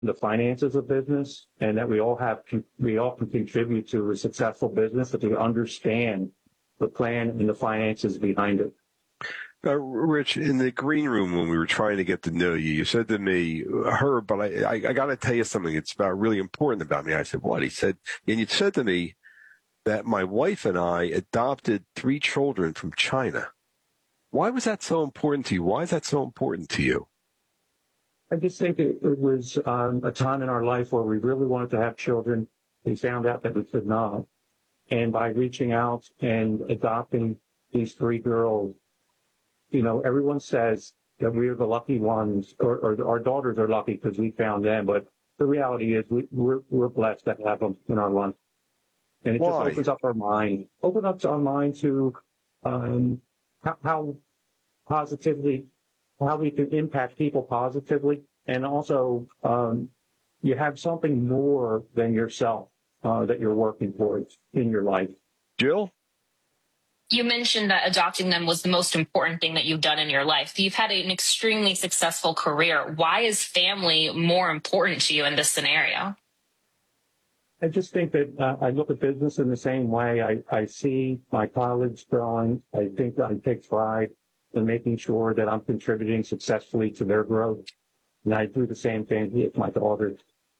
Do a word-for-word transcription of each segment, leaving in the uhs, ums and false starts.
the finances of business, and that we all have, we all can contribute to a successful business if we understand the plan and the finances behind it. Uh, Rich, in the green room when we were trying to get to know you, you said to me, Herb, but I, I, I got to tell you something. It's about really important about me. I said, what? He said, and you said to me that my wife and I adopted three children from China. Why was that so important to you? Why is that so important to you? I just think it, it was um, a time in our life where we really wanted to have children. We found out that we could not. And by reaching out and adopting these three girls, you know, everyone says that we're the lucky ones, or, or our daughters are lucky because we found them. But the reality is we, we're, we're blessed to have them in our life. And it Why? just opens up our mind, opens up our mind to um, how, how positively, how we can impact people positively. And also, um, you have something more than yourself uh, that you're working towards in your life. Jill? You mentioned that adopting them was the most important thing that you've done in your life. You've had an extremely successful career. Why is family more important to you in this scenario? I just think that uh, I look at business in the same way. I, I see my colleagues growing. I think I take pride in making sure that I'm contributing successfully to their growth. And I do the same thing with my daughters.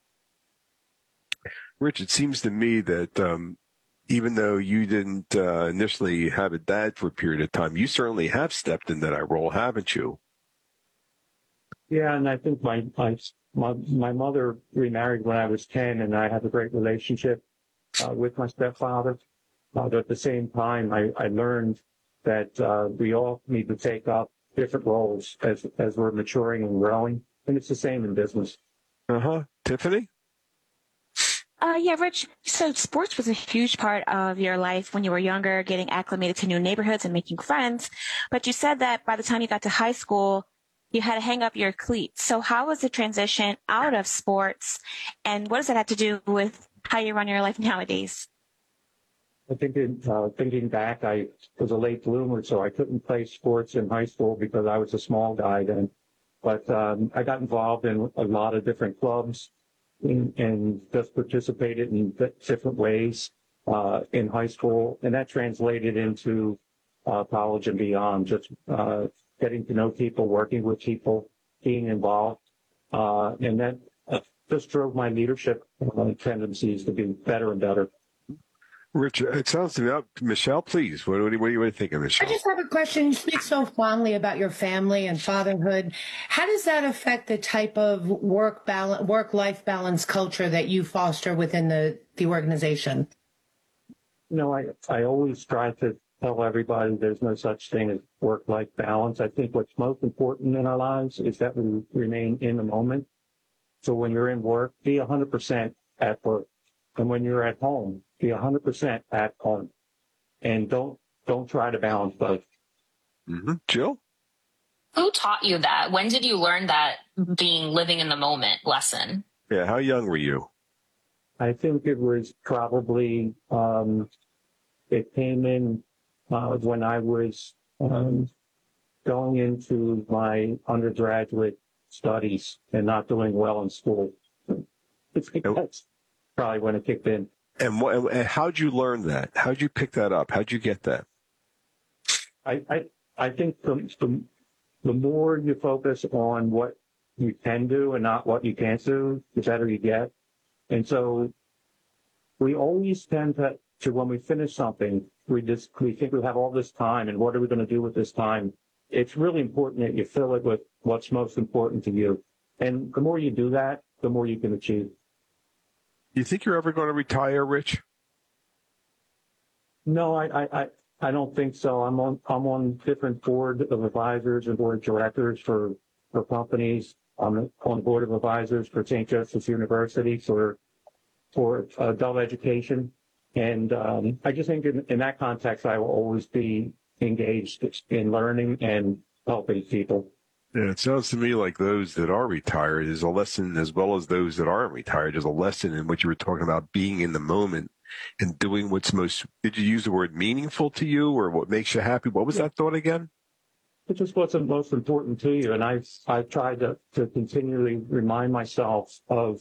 Rich, it seems to me that um, even though you didn't uh, initially have a dad for a period of time, you certainly have stepped into that role, haven't you? Yeah, and I think my my my, my mother remarried when I was ten, and I have a great relationship uh, with my stepfather. Uh, but at the same time, I, I learned that uh, we all need to take up different roles as as we're maturing and growing, and it's the same in business. Uh-huh. Tiffany? Uh, yeah, Rich, so sports was a huge part of your life when you were younger, getting acclimated to new neighborhoods and making friends. But you said that by the time you got to high school, you had to hang up your cleats. So how was the transition out of sports, and what does that have to do with how you run your life nowadays? I think in, uh, thinking back, I was a late bloomer, so I couldn't play sports in high school because I was a small guy then. But um, I got involved in a lot of different clubs and, and just participated in different ways uh, in high school. And that translated into uh, college and beyond, just uh, getting to know people, working with people, being involved. Uh, and that uh, just drove my leadership uh, tendencies to be better and better. Rich, it sounds to me, uh, Michelle, please, what, what, do you, what do you think of Michelle? I just have a question. You speak so fondly about your family and fatherhood. How does that affect the type of work balance, work-life balance culture that you foster within the, the organization? You know, I, I always try to tell everybody there's no such thing as work-life balance. I think what's most important in our lives is that we remain in the moment. So when you're in work, be one hundred percent at work. And when you're at home, be one hundred percent at home. And don't don't try to balance both. Mm-hmm. Jill? Who taught you that? When did you learn that being living in the moment lesson? Yeah, how young were you? I think it was probably, um, it came in uh, when I was um, going into my undergraduate studies and not doing well in school. It's, that's probably when it kicked in. And, what, and how'd you learn that? How'd you pick that up? How'd you get that? I, I, I think the, the, the more you focus on what you can do and not what you can't do, the better you get. And so we always tend to, to when we finish something, we just we think we have all this time, and what are we going to do with this time? It's really important that you fill it with what's most important to you. And the more you do that, the more you can achieve. Do you think you're ever going to retire, Rich? No, I, I, I, I don't think so. I'm on I'm on different board of advisors and board of directors for, for companies. I'm on the board of advisors for Saint Joseph's University for for adult education. And um, I just think in, in that context, I will always be engaged in learning and helping people. Yeah, it sounds to me like those that are retired is a lesson, as well as those that aren't retired, is a lesson in what you were talking about, being in the moment and doing what's most, did you use the word meaningful to you, or what makes you happy? What was Yeah. that thought again? it just wasn't most important to you. And I've, I've tried to, to continually remind myself of